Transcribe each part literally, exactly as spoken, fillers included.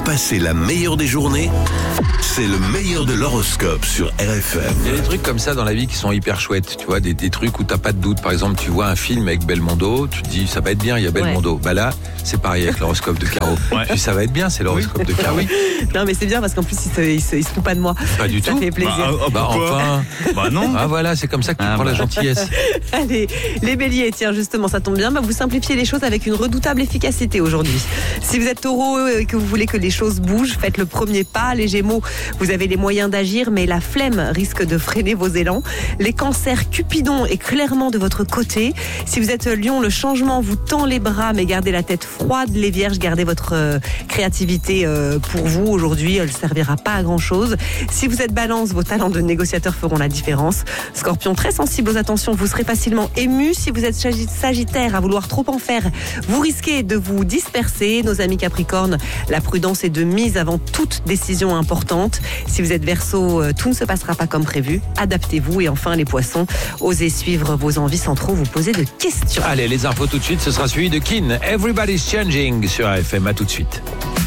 passer la meilleure des journées, c'est le meilleur de l'horoscope sur R F M. Il y a des trucs comme ça dans la vie qui sont hyper chouettes, tu vois, des, des trucs où t'as pas de doute. Par exemple, tu vois un film avec Belmondo, tu te dis ça va être bien, il y a Belmondo. Ouais. Bah là, c'est pareil avec l'horoscope de Caro. Ouais. Puis ça va être bien, c'est l'horoscope oui. de Caro. Oui. Non mais c'est bien parce qu'en plus il se, il se, il se fout pas de moi. Pas du ça tout. Ça fait plaisir. Bah, oh, bah enfin. Bah non. Ah voilà, c'est comme ça que tu ah, prends bah. la gentillesse. Allez, les béliers, tiens justement ça tombe bien, bah, vous simplifiez les choses avec une redoutable efficacité aujourd'hui. Si vous êtes taureau et que vous voulez que les choses bougent, faites le premier pas. Les gémeaux, vous avez les moyens d'agir mais la flemme risque de freiner vos élans. Les cancers, Cupidon est clairement de votre côté. Si vous êtes lion, le changement vous tend les bras mais gardez la tête froide. Les vierges, gardez votre euh, créativité euh, pour vous aujourd'hui, elle ne servira pas à grand chose. Si vous êtes balance, vos talents de négociateur feront la différence. Scorpion, très sensible aux attentions, vous serez facilement ému. Si vous êtes sagittaire, à vouloir trop en faire, vous risquez de vous disperser. Nos amis Capricorne, la prudence est de mise avant toute décision importante. Si vous êtes Verseau, tout ne se passera pas comme prévu. Adaptez-vous. Et enfin les poissons, osez suivre vos envies sans trop vous poser de questions. Allez, les infos tout de suite, ce sera suivi de Kin. Everybody's Changing sur R F M. À tout de suite.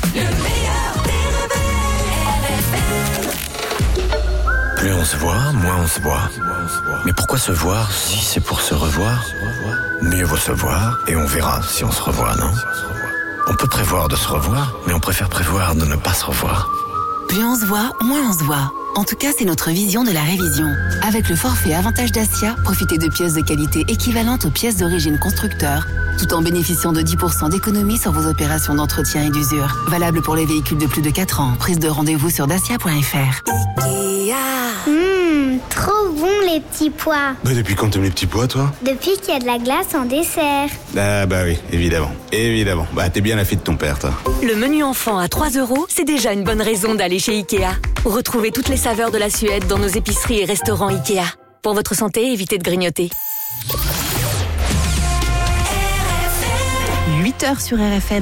Plus on se voit, moins on se voit. Mais pourquoi se voir si c'est pour se revoir ? Mieux vaut se voir et on verra si on se revoit, non ? On peut prévoir de se revoir, mais on préfère prévoir de ne pas se revoir. Plus on se voit, moins on se voit. En tout cas, c'est notre vision de la révision. Avec le forfait Avantage Dacia, profitez de pièces de qualité équivalentes aux pièces d'origine constructeur, tout en bénéficiant de dix pour cent d'économie sur vos opérations d'entretien et d'usure. Valable pour les véhicules de plus de quatre ans. Prise de rendez-vous sur dacia point f r. Ikea. Mmh, trop bon les petits pois. Bah depuis quand t'aimes les petits pois, toi ? Depuis qu'il y a de la glace en dessert. Ah bah oui, évidemment. Évidemment. Bah t'es bien la fille de ton père, toi. Le menu enfant à trois euros, c'est déjà une bonne raison d'aller chez Ikea. Retrouvez toutes les saveurs de la Suède dans nos épiceries et restaurants Ikea. Pour votre santé, évitez de grignoter. huit heures sur R F M.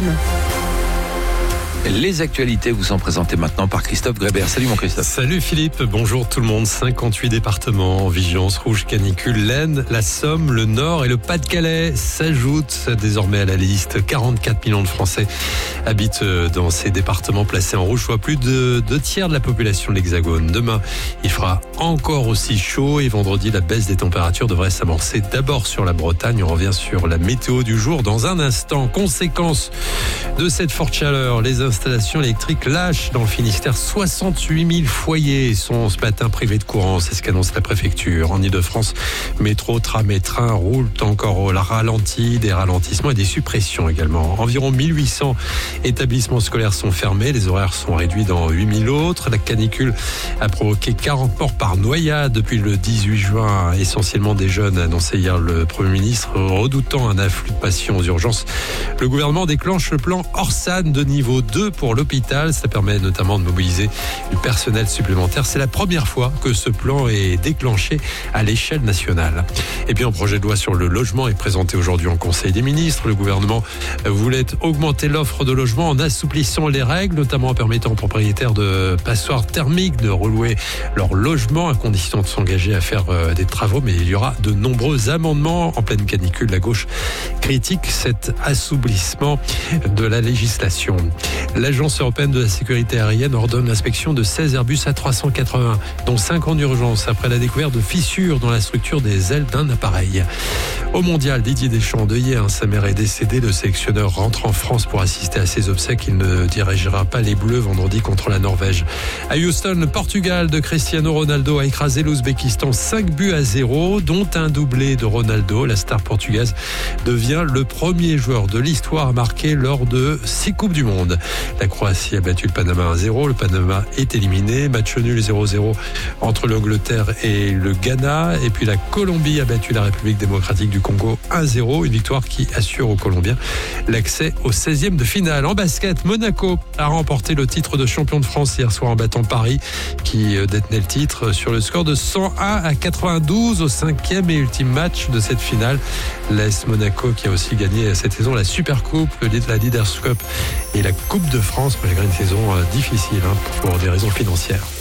Les actualités vous sont présentées maintenant par Christophe Grébert. Salut mon Christophe. Salut Philippe, bonjour tout le monde. cinquante-huit départements en vigilance rouge canicule. L'Aisne, la Somme, le Nord et le Pas-de-Calais s'ajoutent désormais à la liste. quarante-quatre millions de Français habitent dans ces départements placés en rouge, soit plus de deux tiers de la population de l'Hexagone. Demain, il fera encore aussi chaud et vendredi, la baisse des températures devrait s'amorcer d'abord sur la Bretagne. On revient sur la météo du jour dans un instant. Conséquence de cette forte chaleur, les installations électriques lâchent dans le Finistère. soixante-huit mille foyers sont ce matin privés de courant, c'est ce qu'annonce la préfecture. En Ile-de-France, métro, tram et train roulent encore au ralenti, des ralentissements et des suppressions également. Environ mille huit cents établissements scolaires sont fermés, les horaires sont réduits dans huit mille autres. La canicule a provoqué quarante morts par noyade depuis le dix-huit juin, essentiellement des jeunes, a annoncé hier le Premier ministre. Redoutant un afflux de patients aux urgences, le gouvernement déclenche le plan Orsan de niveau deux pour l'hôpital. Ça permet notamment de mobiliser du personnel supplémentaire. C'est la première fois que ce plan est déclenché à l'échelle nationale. Et puis un projet de loi sur le logement est présenté aujourd'hui en Conseil des ministres. Le gouvernement voulait augmenter l'offre de logement en assouplissant les règles, notamment en permettant aux propriétaires de passoires thermiques de relouer leur logement à condition de s'engager à faire des travaux. Mais il y aura de nombreux amendements. En pleine canicule, la gauche critique cet assouplissement de la législation. L'Agence européenne de la sécurité aérienne ordonne l'inspection de seize Airbus A trois cent quatre-vingts, dont cinq en urgence, après la découverte de fissures dans la structure des ailes d'un appareil. Au mondial, Didier Deschamps endeuillé, hein, sa mère est décédée. Le sélectionneur rentre en France pour assister à ses obsèques. Il ne dirigera pas les Bleus vendredi contre la Norvège. À Houston, le Portugal de Cristiano Ronaldo a écrasé l'Ouzbékistan cinq buts à zéro, dont un doublé de Ronaldo. La star portugaise devient le premier joueur de l'histoire à marquer lors de six Coupes du Monde. La Croatie a battu le Panama un zéro. Le Panama est éliminé. Match nul zéro zéro entre l'Angleterre et le Ghana. Et puis la Colombie a battu la République démocratique du Congo un zéro. Une victoire qui assure aux Colombiens l'accès au seizième de finale. En basket, Monaco a remporté le titre de champion de France hier soir en battant Paris, qui détenait le titre sur le score de cent un à quatre-vingt-douze au cinquième et ultime match de cette finale. L'A S Monaco qui a aussi gagné cette saison la Supercoupe, la Leaders Cup et la Coupe de France, malgré une saison difficile hein, pour des raisons financières.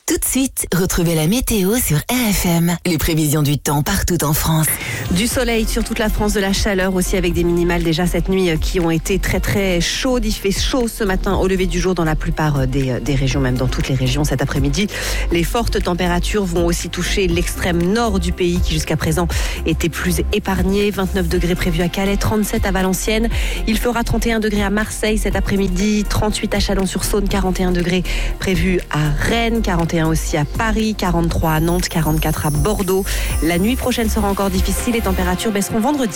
Tout de suite, retrouvez la météo sur R F M. Les prévisions du temps partout en France. Du soleil sur toute la France, de la chaleur aussi avec des minimales déjà cette nuit qui ont été très très chaudes. Il fait chaud ce matin au lever du jour dans la plupart des, des régions, même dans toutes les régions cet après-midi. Les fortes températures vont aussi toucher l'extrême nord du pays qui jusqu'à présent était plus épargné. vingt-neuf degrés prévus à Calais, trente-sept à Valenciennes. Il fera trente et un degrés à Marseille cet après-midi, trente-huit à Chalon-sur-Saône, quarante et un degrés prévus à Rennes, quarante et un aussi à Paris, quarante-trois à Nantes, quarante-quatre à Bordeaux. La nuit prochaine sera encore difficile, les températures baisseront vendredi.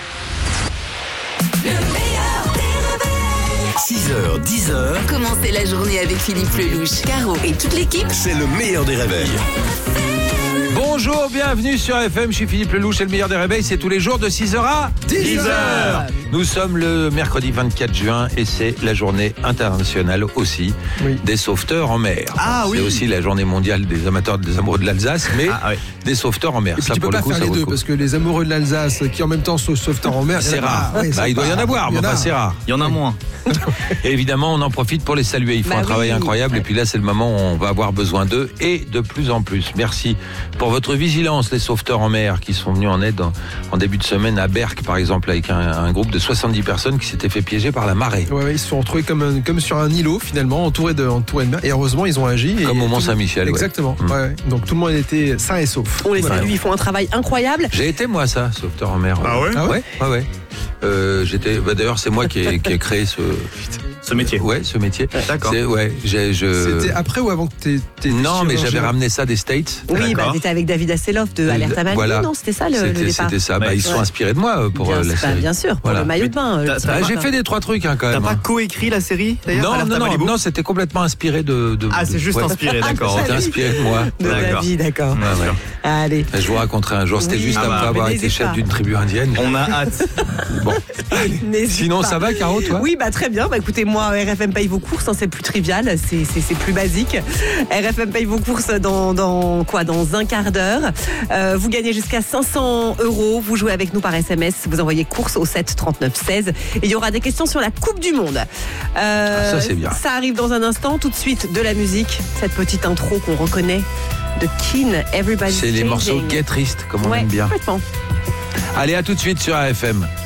six heures, dix heures. Commencez la journée avec Philippe Lelouch, Caro et toute l'équipe. C'est le meilleur des réveils. Bonjour, bienvenue sur F M, je suis Philippe Lelouch et le meilleur des réveils, c'est tous les jours de six heures à dix heures. Nous sommes le mercredi vingt-quatre juin et c'est la journée internationale aussi oui. des sauveteurs en mer. Ah, c'est oui. aussi la journée mondiale des amateurs, des amoureux de l'Alsace, mais ah, oui. des sauveteurs en mer. Et ça, tu pour peux le pas coup, faire ça les deux, vaut parce que les amoureux de l'Alsace qui en même temps sont sauveteurs en mer, c'est rare. Ah, ouais, bah, il doit y en avoir, mais enfin c'est rare. Il y en a moins. Et évidemment, on en profite pour les saluer. Ils font bah un travail oui. incroyable. Ouais. Et puis là, c'est le moment où on va avoir besoin d'eux et de plus en plus. Merci pour votre vigilance, les sauveteurs en mer qui sont venus en aide en, en début de semaine à Berck, par exemple, avec un, un groupe de soixante-dix personnes qui s'étaient fait piéger par la marée. Ouais, ouais, ils se sont retrouvés comme, un, comme sur un îlot, finalement, entourés de, entourés de mer. Et heureusement, ils ont agi. Comme et au Mont-Saint-Michel. Exactement. Ouais. Ouais. Donc tout le monde était sain et sauf. On les Voilà. salue, ils font un travail incroyable. J'ai été, moi, ça, sauveteur en mer. Ah ouais Ah ouais Ouais, ouais, ouais. Euh, j'étais, bah, d'ailleurs, c'est moi qui ai, qui ai créé ce, ce métier. Ouais, ce métier. D'accord. C'est, ouais, j'ai, je... C'était après ou avant que t'es, t'es Non, mais j'avais ramené ça des States. Oui, bah, D'accord. t'étais avec David Hasselhoff de Alerte à Malibu, Voilà. non? C'était ça le, C'était, le départ. c'était ça. Bah, Ouais. ils se sont Ouais. inspirés de moi pour bien, euh, la bah, série. bien sûr, pour Voilà. le maillot de bain. T'as- le t'as Ah, petit j'ai matin. fait des trois trucs hein, quand T'as même. pas hein. coécrit la série d'ailleurs Non, Alerte non, à non, Malibu non, c'était complètement inspiré de. de Ah, de- c'est juste ouais. inspiré, d'accord. C'était inspiré de moi. De D'accord. David, d'accord. Ouais, ouais. Allez. Je vous raconterai un jour. C'était Oui. juste Ah après bah, avoir mais été n'hésite chef pas. d'une tribu indienne. On a hâte. Bon. N'hésite Sinon, pas. ça va, Caro, toi? Oui, bah très bien. Bah écoutez, moi, R F M paye vos courses, hein, c'est plus trivial, c'est, c'est, c'est plus basique. R F M paye vos courses dans, dans quoi? Dans un quart d'heure. Euh, vous gagnez jusqu'à cinq cents euros. Vous jouez avec nous par S M S. Vous envoyez course au sept trente-neuf seize. Et il y aura des questions sur la Coupe du Monde. Euh, Ah, ça, c'est bien. Ça arrive dans un instant. Tout de suite, de la musique. Cette petite intro qu'on reconnaît de Keane, Everybody's C'est les Changing. morceaux gay tristes, comme on Ouais, aime bien. complètement. Allez, à tout de suite sur A F M.